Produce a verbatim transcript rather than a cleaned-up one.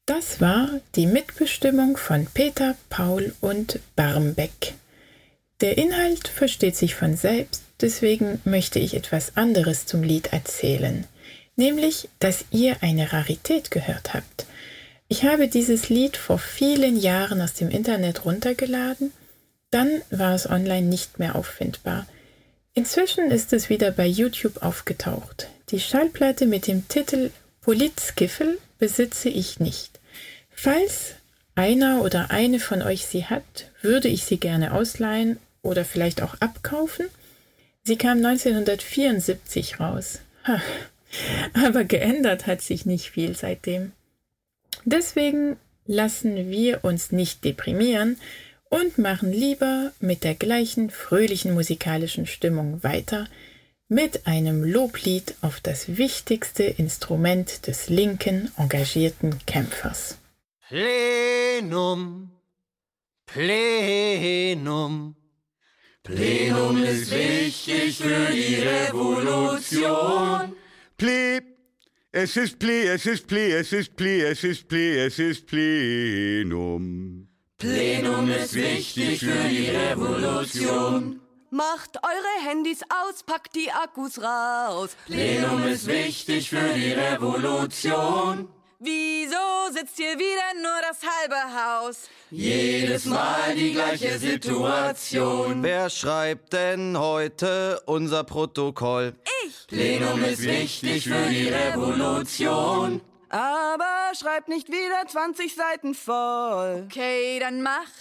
Das war die Mitbestimmung von Peter, Paul und Barmbek. Der Inhalt versteht sich von selbst, deswegen möchte ich etwas anderes zum Lied erzählen, nämlich, dass ihr eine Rarität gehört habt. Ich habe dieses Lied vor vielen Jahren aus dem Internet runtergeladen, dann war es online nicht mehr auffindbar. Inzwischen ist es wieder bei YouTube aufgetaucht. Die Schallplatte mit dem Titel Politskiffel besitze ich nicht. Falls einer oder eine von euch sie hat, würde ich sie gerne ausleihen oder vielleicht auch abkaufen. Sie kam neunzehnhundertvierundsiebzig raus. Ha. Aber geändert hat sich nicht viel seitdem. Deswegen lassen wir uns nicht deprimieren und machen lieber mit der gleichen fröhlichen musikalischen Stimmung weiter, mit einem Loblied auf das wichtigste Instrument des linken, engagierten Kämpfers. Plenum, Plenum. Plenum ist wichtig für die Revolution. Ple, es ist Ple, es ist Ple, es ist Ple, es ist Ple, es ist Plenum. Plenum ist wichtig für die Revolution. Macht eure Handys aus, packt die Akkus raus. Plenum ist wichtig für die Revolution. Wieso sitzt hier wieder nur das halbe Haus? Jedes Mal die gleiche Situation. Wer schreibt denn heute unser Protokoll? Ich! Plenum ist wichtig für die Revolution. Aber schreibt nicht wieder zwanzig Seiten voll. Okay, dann mach